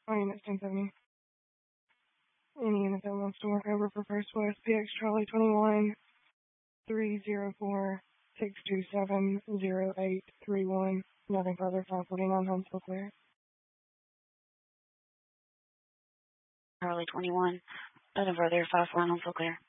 unit 1070. Any unit that wants to work over for First West, PX Charlie 21 304 627 0831. Nothing further, 549 Huntsville clear. Charlie 21, nothing further, 549 Huntsville clear.